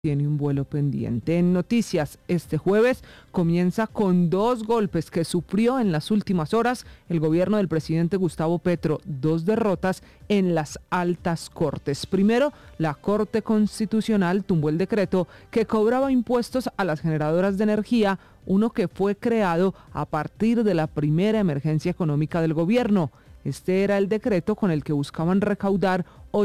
tiene un vuelo pendiente. En noticias, este jueves comienza con 2 golpes que sufrió en las últimas horas el gobierno del presidente Gustavo Petro, 2 derrotas en las altas cortes. Primero, la Corte Constitucional tumbó el decreto que cobraba impuestos a las generadoras de energía, uno que fue creado a partir de la primera emergencia económica del gobierno. Este era el decreto con el que buscaban recaudar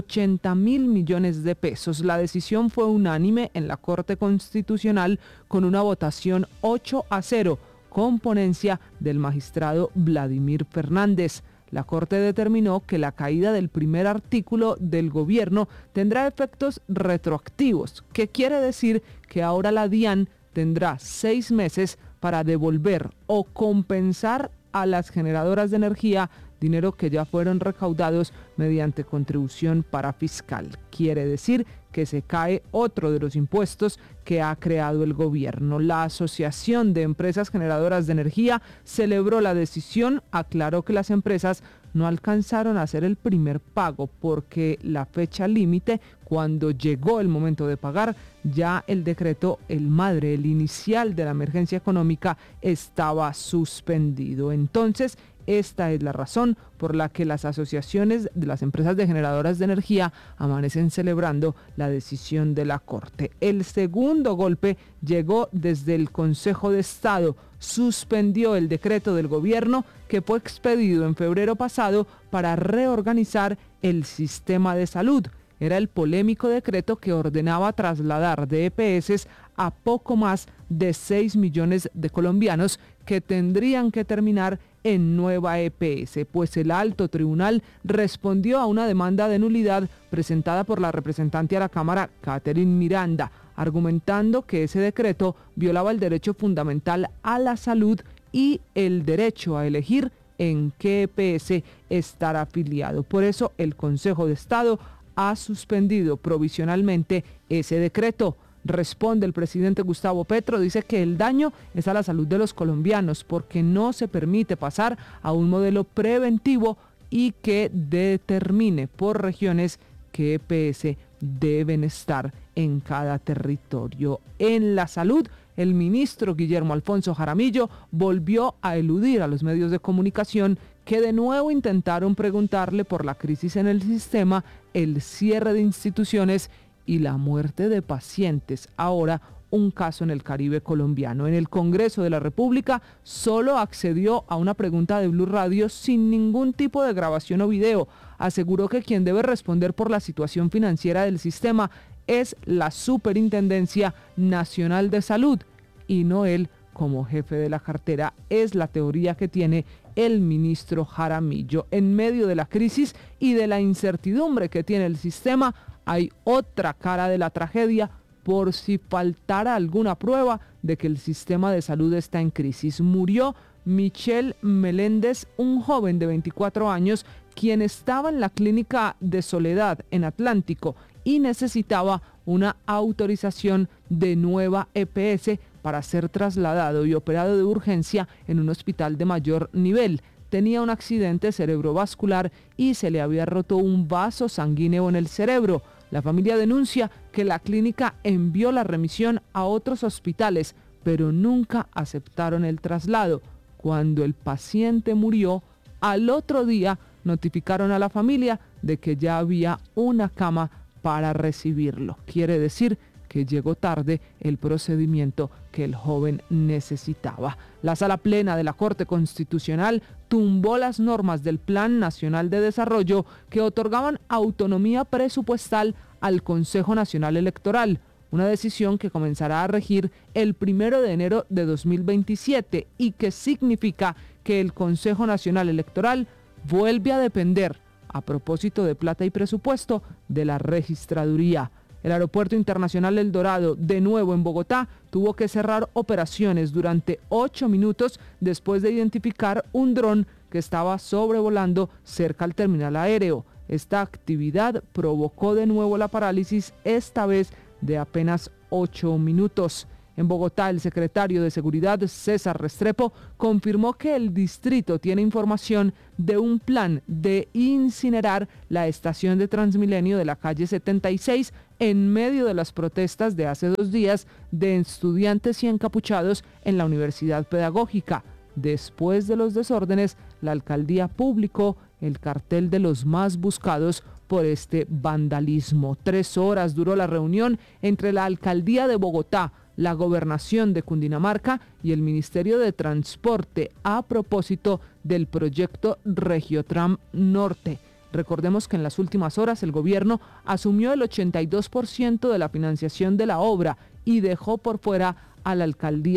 80.000 millones de pesos. La decisión fue unánime en la Corte Constitucional con una votación 8-0, con ponencia del magistrado Vladimir Fernández. La Corte determinó que la caída del primer artículo del gobierno tendrá efectos retroactivos, que quiere decir que ahora la DIAN tendrá 6 meses para devolver o compensar a las generadoras de energía dinero que ya fueron recaudados mediante contribución parafiscal. Quiere decir que se cae otro de los impuestos que ha creado el gobierno. La Asociación de Empresas Generadoras de Energía celebró la decisión, aclaró que las empresas no alcanzaron a hacer el primer pago porque la fecha límite, cuando llegó el momento de pagar, ya el decreto, el inicial de la emergencia económica, estaba suspendido. Entonces, esta es la razón por la que las asociaciones de las empresas de generadoras de energía amanecen celebrando la decisión de la Corte. El segundo golpe llegó desde el Consejo de Estado. Suspendió el decreto del gobierno que fue expedido en febrero pasado para reorganizar el sistema de salud. Era el polémico decreto que ordenaba trasladar de EPS a poco más de 6 millones de colombianos que tendrían que terminar en nueva EPS, pues el alto tribunal respondió a una demanda de nulidad presentada por la representante a la Cámara, Catherine Miranda, argumentando que ese decreto violaba el derecho fundamental a la salud y el derecho a elegir en qué EPS estar afiliado. Por eso el Consejo de Estado ha suspendido provisionalmente ese decreto. Responde el presidente Gustavo Petro, dice que el daño es a la salud de los colombianos porque no se permite pasar a un modelo preventivo y que determine por regiones qué EPS deben estar en cada territorio. En la salud, el ministro Guillermo Alfonso Jaramillo volvió a eludir a los medios de comunicación que de nuevo intentaron preguntarle por la crisis en el sistema, el cierre de instituciones y la muerte de pacientes. Ahora, un caso en el Caribe colombiano. En el Congreso de la República solo accedió a una pregunta de Blue Radio sin ningún tipo de grabación o video. Aseguró que quien debe responder por la situación financiera del sistema es la Superintendencia Nacional de Salud y no él como jefe de la cartera. Es la teoría que tiene el ministro Jaramillo. En medio de la crisis y de la incertidumbre que tiene el sistema, hay otra cara de la tragedia por si faltara alguna prueba de que el sistema de salud está en crisis. Murió Michel Meléndez, un joven de 24 años, quien estaba en la clínica de Soledad en Atlántico y necesitaba una autorización de nueva EPS para ser trasladado y operado de urgencia en un hospital de mayor nivel. Tenía un accidente cerebrovascular y se le había roto un vaso sanguíneo en el cerebro. La familia denuncia que la clínica envió la remisión a otros hospitales, pero nunca aceptaron el traslado. Cuando el paciente murió, al otro día notificaron a la familia de que ya había una cama para recibirlo. Quiere decir que llegó tarde el procedimiento que el joven necesitaba. La Sala Plena de la Corte Constitucional tumbó las normas del Plan Nacional de Desarrollo que otorgaban autonomía presupuestal al Consejo Nacional Electoral, una decisión que comenzará a regir el 1 de enero de 2027 y que significa que el Consejo Nacional Electoral vuelve a depender, a propósito de plata y presupuesto, de la registraduría. El Aeropuerto Internacional El Dorado, de nuevo en Bogotá, tuvo que cerrar operaciones durante 8 minutos después de identificar un dron que estaba sobrevolando cerca al terminal aéreo. Esta actividad provocó de nuevo la parálisis, esta vez de apenas 8 minutos. En Bogotá, el secretario de Seguridad, César Restrepo, confirmó que el distrito tiene información de un plan de incinerar la estación de Transmilenio de la calle 76 en medio de las protestas de hace 2 días de estudiantes y encapuchados en la Universidad Pedagógica. Después de los desórdenes, la alcaldía publicó el cartel de los más buscados por este vandalismo. 3 horas duró la reunión entre la alcaldía de Bogotá, la gobernación de Cundinamarca y el Ministerio de Transporte a propósito del proyecto Regiotram Norte. Recordemos que en las últimas horas el gobierno asumió el 82% de la financiación de la obra y dejó por fuera a la alcaldía